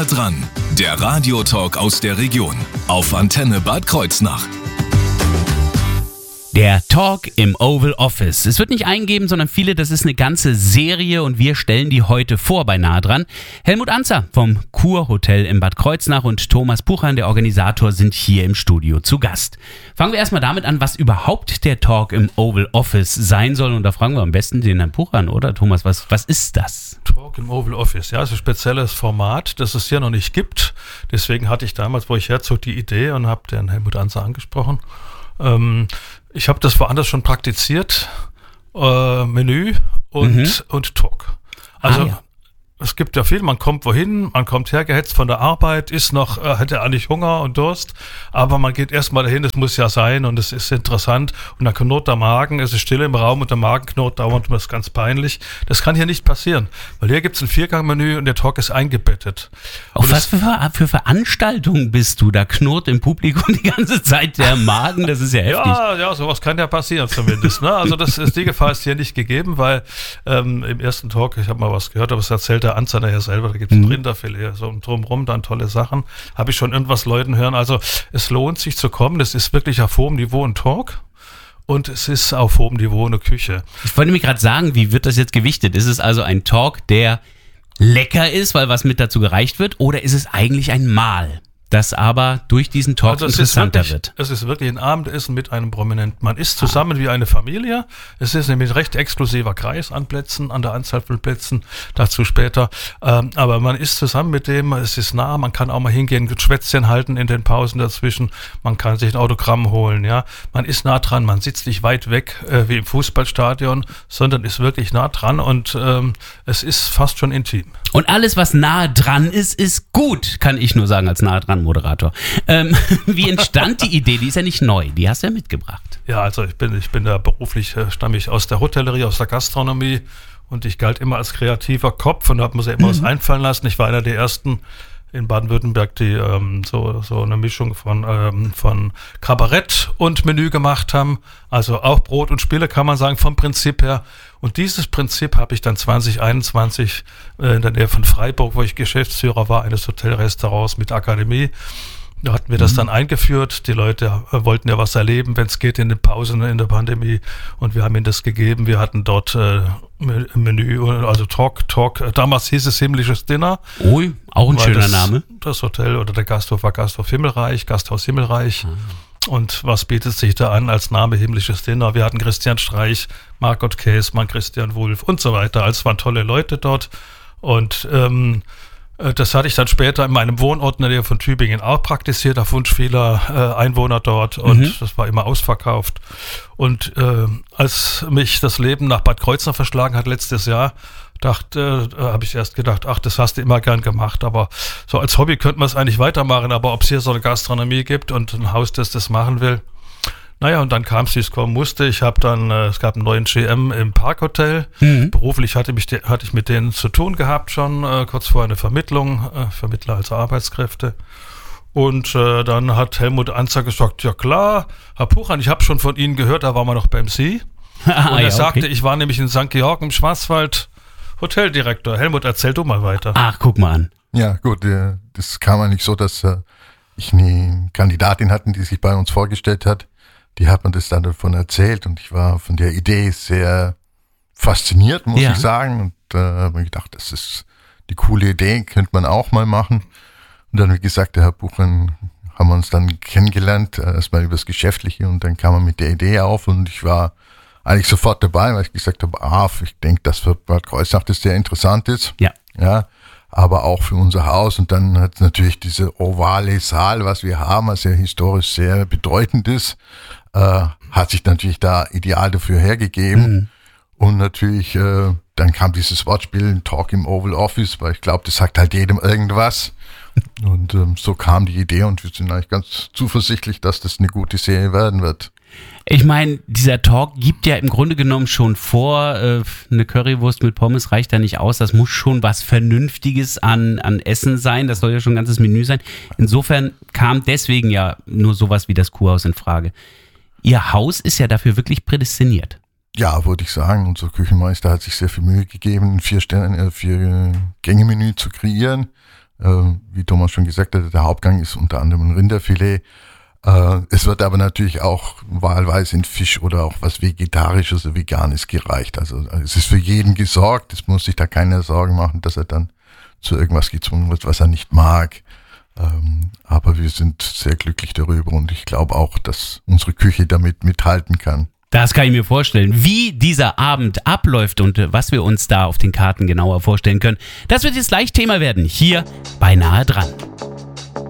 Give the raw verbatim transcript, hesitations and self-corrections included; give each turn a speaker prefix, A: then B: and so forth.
A: Nahe dran, der Radiotalk aus der Region auf Antenne Bad Kreuznach.
B: Der Talk im Oval Office. Es wird nicht eingeben, sondern viele, das ist eine ganze Serie und wir stellen die heute vor bei Nahe dran. Helmut Anzer vom Kurhotel in Bad Kreuznach und Thomas Puchan, der Organisator, sind hier im Studio zu Gast. Fangen wir erstmal damit an, was überhaupt der Talk im Oval Office sein soll. Und da fragen wir am besten den Herrn Puchan, oder Thomas, was, was ist das?
C: Talk im Oval Office, ja, ist ein spezielles Format, das es hier noch nicht gibt. Deswegen hatte ich damals, wo ich herzog, die Idee und habe den Helmut Anzer angesprochen. Ähm, Ich habe das woanders schon praktiziert, äh, Menü und, mhm. und Talk. Also ah, ja. Es gibt ja viel, man kommt wohin, man kommt hergehetzt von der Arbeit, ist noch, äh, hat ja eigentlich Hunger und Durst, aber man geht erstmal dahin, es muss ja sein und es ist interessant und dann knurrt der Magen, es ist still im Raum und der Magen knurrt dauernd und das ist ganz peinlich. Das kann hier nicht passieren, weil hier gibt es ein Viergangmenü und der Talk ist eingebettet.
B: Auf
C: und
B: was für, für Veranstaltungen bist du? Da knurrt im Publikum die ganze Zeit der Magen, das ist ja heftig.
C: Ja, ja, sowas kann ja passieren zumindest. Ne? Also das ist, die Gefahr ist hier nicht gegeben, weil ähm, im ersten Talk, ich habe mal was gehört, aber es erzählt der Anzer nachher selber, da gibt es mhm. Rinderfilet, so drumherum dann tolle Sachen. Habe ich schon irgendwas Leuten hören. Also es lohnt sich zu kommen, das ist wirklich auf hohem Niveau ein Talk. Und es ist auf hohem Niveau eine Küche.
B: Ich wollte mir gerade sagen, wie wird das jetzt gewichtet? Ist es also ein Talk, der lecker ist, weil was mit dazu gereicht wird, oder ist es eigentlich ein Mahl, das aber durch diesen Talk also interessanter
C: wirklich,
B: wird?
C: Es ist wirklich ein Abendessen mit einem Prominenten. Man isst zusammen ah. wie eine Familie. Es ist nämlich ein recht exklusiver Kreis an Plätzen, an der Anzahl von Plätzen, dazu später. Ähm, aber man isst zusammen mit dem, es ist nah, man kann auch mal hingehen, ein Schwätzchen halten in den Pausen dazwischen. Man kann sich ein Autogramm holen, ja. Man ist nah dran, man sitzt nicht weit weg äh, wie im Fußballstadion, sondern ist wirklich nah dran und ähm, es ist fast schon intim.
B: Und alles, was nahe dran ist, ist gut, kann ich nur sagen als nahe dran Moderator. Ähm, wie entstand die Idee? Die ist ja nicht neu, die hast du ja mitgebracht.
C: Ja, also ich bin, ich bin da beruflich, äh, stamme ich aus der Hotellerie, aus der Gastronomie und ich galt immer als kreativer Kopf und habe mir ja immer mhm. was einfallen lassen. Ich war einer der ersten in Baden-Württemberg, die ähm, so, so eine Mischung von, ähm, von Kabarett und Menü gemacht haben. Also auch Brot und Spiele kann man sagen, vom Prinzip her. Und dieses Prinzip habe ich dann zwanzig einundzwanzig äh, in der Nähe von Freiburg, wo ich Geschäftsführer war, eines Hotelrestaurants mit Akademie. Da hatten wir das dann eingeführt. Die Leute äh, wollten ja was erleben, wenn es geht, in den Pausen in der Pandemie. Und wir haben ihnen das gegeben. Wir hatten dort äh, Menü, also Talk, Talk. Damals hieß es Himmlisches Dinner.
B: Ui, auch ein schöner
C: das,
B: Name.
C: Das Hotel oder der Gasthof war Gasthof Himmelreich, Gasthaus Himmelreich. Ah. Und was bietet sich da an als Name Himmlisches Dinner? Wir hatten Christian Streich, Margot Käßmann, Christian Wulff und so weiter. Also es waren tolle Leute dort. Und ähm, das hatte ich dann später in meinem Wohnort in der Nähe von Tübingen auch praktiziert, auf Wunsch vieler äh, Einwohner dort. Und mhm. das war immer ausverkauft. Und äh, als mich das Leben nach Bad Kreuznach verschlagen hat letztes Jahr, dachte, äh, habe ich erst gedacht, ach, das hast du immer gern gemacht, aber so als Hobby könnte man es eigentlich weitermachen, aber ob es hier so eine Gastronomie gibt und ein Haus, das das machen will. Naja, und dann kam es, wie es kommen musste. Ich habe dann, äh, es gab einen neuen G M im Parkhotel. Mhm. Beruflich hatte, mich de, hatte ich mit denen zu tun gehabt schon, äh, kurz vorher eine Vermittlung, äh, Vermittler als Arbeitskräfte. Und äh, dann hat Helmut Anzer gesagt, ja klar, Herr Puchan, ich habe schon von Ihnen gehört, da waren wir noch beim Sie. Ah, und er ja, sagte, okay. Ich war nämlich in Sankt Georgen im Schwarzwald Hoteldirektor. Helmut, erzähl du mal weiter.
B: Ach, guck mal an.
D: Ja, gut, äh, das kam eigentlich so, dass äh, ich eine Kandidatin hatte, die sich bei uns vorgestellt hat. Die hat mir das dann davon erzählt und ich war von der Idee sehr fasziniert, muss ja. ich sagen. Und da äh, habe ich gedacht, das ist die coole Idee, könnte man auch mal machen. Und dann, wie gesagt, der Herr Puchan, haben wir uns dann kennengelernt, erstmal über das Geschäftliche und dann kam er mit der Idee auf und ich war eigentlich sofort dabei, weil ich gesagt habe, ah, ich denke, dass für Bad Kreuznach das sehr interessant ist.
B: Ja.
D: Ja. Aber auch für unser Haus und dann hat natürlich diese ovale Saal, was wir haben, was ja historisch sehr bedeutend ist, äh, hat sich natürlich da ideal dafür hergegeben. Mhm. Und natürlich, äh, dann kam dieses Wortspiel, Talk im Oval Office, weil ich glaube, das sagt halt jedem irgendwas. Und ähm, so kam die Idee und wir sind eigentlich ganz zuversichtlich, dass das eine gute Serie werden wird.
B: Ich meine, dieser Talk gibt ja im Grunde genommen schon vor, äh, eine Currywurst mit Pommes reicht da nicht aus, das muss schon was Vernünftiges an, an Essen sein, das soll ja schon ein ganzes Menü sein. Insofern kam deswegen ja nur sowas wie das Kurhaus in Frage. Ihr Haus ist ja dafür wirklich prädestiniert.
D: Ja, würde ich sagen, unser Küchenmeister hat sich sehr viel Mühe gegeben, ein vier Sterne, vier Gänge-Menü zu kreieren. Äh, wie Thomas schon gesagt hat, der Hauptgang ist unter anderem ein Rinderfilet. Äh, es wird aber natürlich auch wahlweise in Fisch oder auch was Vegetarisches oder Veganes gereicht. Also es ist für jeden gesorgt. Es muss sich da keiner Sorgen machen, dass er dann zu irgendwas gezwungen wird, was er nicht mag. Ähm, aber wir sind sehr glücklich darüber und ich glaube auch, dass unsere Küche damit mithalten kann.
B: Das kann ich mir vorstellen. Wie dieser Abend abläuft und was wir uns da auf den Karten genauer vorstellen können, das wird jetzt gleich Thema werden, hier bei Nahe dran.